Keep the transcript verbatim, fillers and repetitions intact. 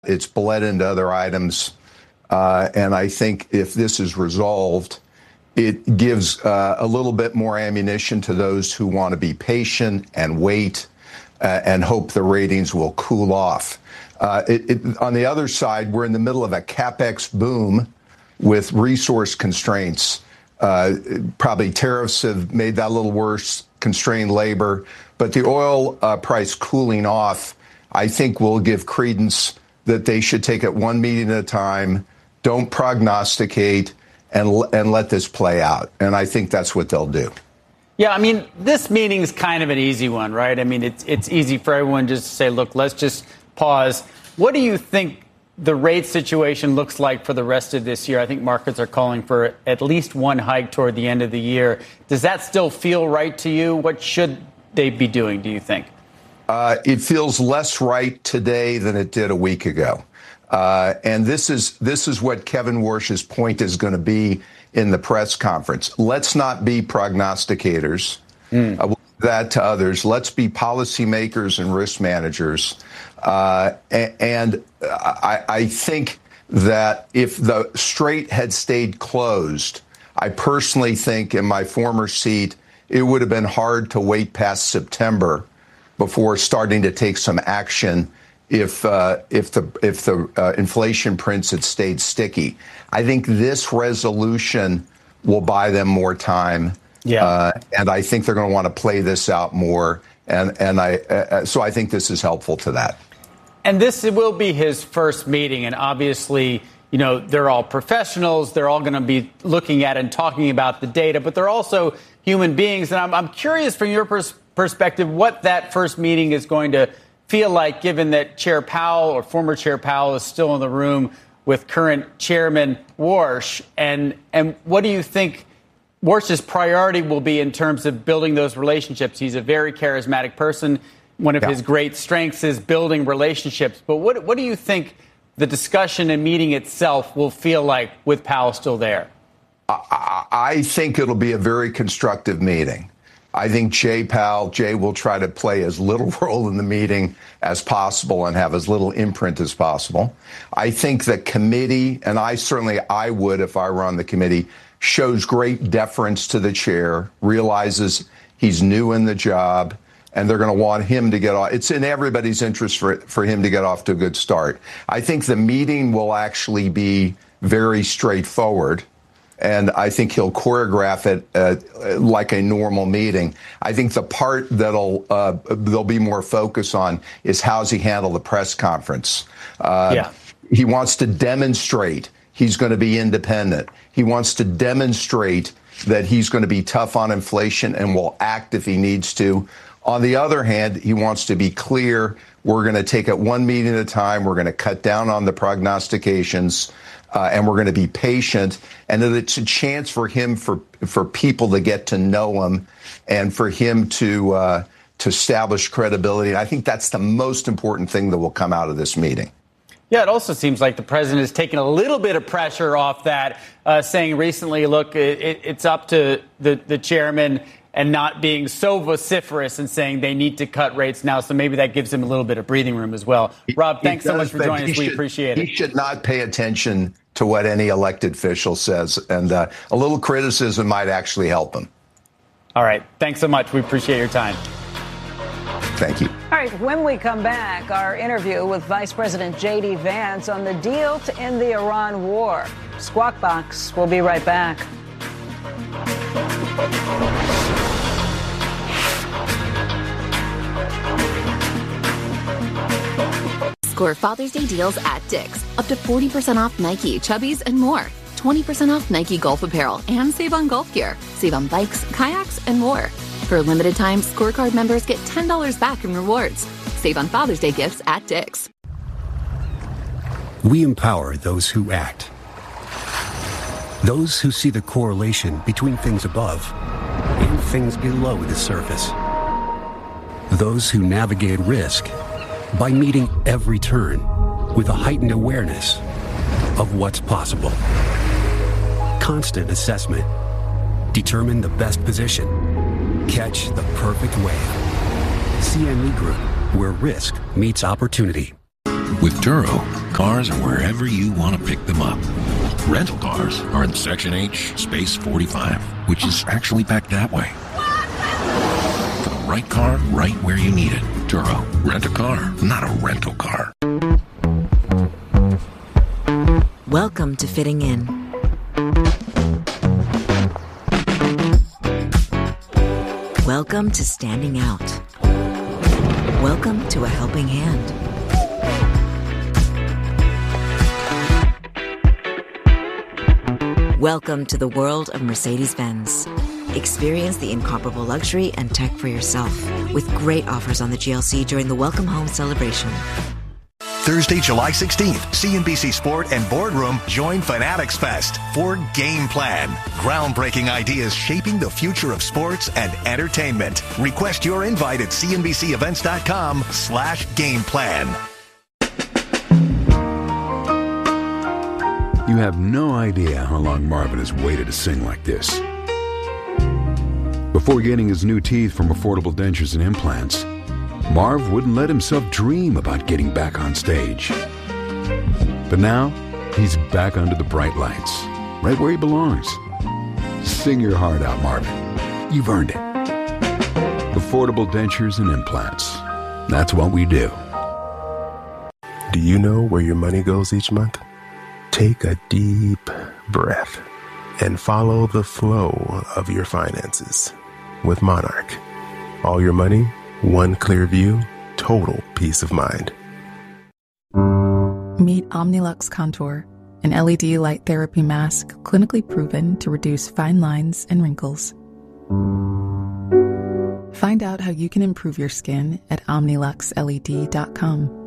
It's bled into other items. Uh, and I think if this is resolved, it gives uh, a little bit more ammunition to those who want to be patient and wait uh, and hope the ratings will cool off. Uh, it, it, on the other side, we're in the middle of a CapEx boom with resource constraints. Uh, probably tariffs have made that a little worse, constrained labor. But the oil uh, price cooling off, I think, will give credence that they should take it one meeting at a time, don't prognosticate, and and let this play out. And I think that's what they'll do. Yeah, I mean, this meeting is kind of an easy one, right? I mean, it's it's easy for everyone just to say, look, let's just pause. What do you think the rate situation looks like for the rest of this year? I think markets are calling for at least one hike toward the end of the year. Does that still feel right to you? What should they be doing, do you think? Uh, it feels less right today than it did a week ago. Uh, and this is this is what Kevin Warsh's point is going to be in the press conference. Let's not be prognosticators. Mm. Uh, we'll do that to others. Let's be policymakers and risk managers. Uh, and and I, I think that if the strait had stayed closed, I personally think in my former seat, it would have been hard to wait past September before starting to take some action if uh, if the if the uh, inflation prints had stayed sticky. I think this resolution will buy them more time. Yeah. Uh, and I think they're going to want to play this out more. And and I uh, so I think this is helpful to that. And this will be his first meeting. And obviously, you know, they're all professionals. They're all going to be looking at and talking about the data, but they're also human beings. And I'm, I'm curious from your pers- perspective what that first meeting is going to feel like, given that Chair Powell or former Chair Powell is still in the room with current Chairman Warsh. And, and what do you think Warsh's priority will be in terms of building those relationships? He's a very charismatic person. One of yeah. his great strengths is building relationships. But what what do you think the discussion and meeting itself will feel like with Powell still there? I, I think it'll be a very constructive meeting. I think Jay Powell, Jay will try to play as little role in the meeting as possible and have as little imprint as possible. I think the committee, and I certainly I would if I were on the committee, shows great deference to the chair, realizes he's new in the job, and they're going to want him to get off. It's in everybody's interest for for him to get off to a good start. I think the meeting will actually be very straightforward, and I think he'll choreograph it uh, like a normal meeting. I think the part that'll uh, there'll be more focus on is how's he handle the press conference. Uh, yeah. He wants to demonstrate he's going to be independent. He wants to demonstrate that he's going to be tough on inflation and will act if he needs to. On the other hand, he wants to be clear. We're going to take it one meeting at a time. We're going to cut down on the prognostications, uh, and we're going to be patient. And that it's a chance for him, for for people to get to know him, and for him to uh, to establish credibility. And I think that's the most important thing that will come out of this meeting. Yeah, it also seems like the president has taken a little bit of pressure off that, uh, saying recently, look, it, it's up to the, the chairman, and not being so vociferous and saying they need to cut rates now. So maybe that gives him a little bit of breathing room as well. Rob, thanks so much for joining us. We appreciate it. He should not pay attention to what any elected official says. And uh, a little criticism might actually help him. All right. Thanks so much. We appreciate your time. Thank you. All right. When we come back, our interview with Vice President J D. Vance on the deal to end the Iran war. Squawk Box. We'll be right back. Score Father's Day deals at Dick's. Up to forty percent off Nike, Chubbies, and more. twenty percent off Nike golf apparel and save on golf gear. Save on bikes, kayaks, and more. For a limited time, Scorecard members get ten dollars back in rewards. Save on Father's Day gifts at Dick's. We empower those who act. Those who see the correlation between things above and things below the surface. Those who navigate risk by meeting every turn with a heightened awareness of what's possible. Constant assessment. Determine the best position. Catch the perfect wave. C M E Group, where risk meets opportunity. With Turo, cars are wherever you want to pick them up. Rental cars are in Section H, Space forty-five, which is actually packed that way. For the right car, right where you need it. Turo, rent a car, not a rental car. Welcome to Fitting In. Welcome to Standing Out. Welcome to A Helping Hand. Welcome to the world of Mercedes-Benz. Experience the incomparable luxury and tech for yourself with great offers on the G L C during the Welcome Home celebration. Thursday, July sixteenth, C N B C Sport and Boardroom join Fanatics Fest for Game Plan. Groundbreaking ideas shaping the future of sports and entertainment. Request your invite at C N B C events dot com slash game plan. You have no idea how long Marvin has waited to sing like this. Before getting his new teeth from Affordable Dentures and Implants, Marv wouldn't let himself dream about getting back on stage. But now, he's back under the bright lights, right where he belongs. Sing your heart out, Marvin. You've earned it. Affordable Dentures and Implants. That's what we do. Do you know where your money goes each month? Take a deep breath and follow the flow of your finances with Monarch. All your money, one clear view, total peace of mind. Meet Omnilux Contour, an L E D light therapy mask clinically proven to reduce fine lines and wrinkles. Find out how you can improve your skin at omnilux L E D dot com.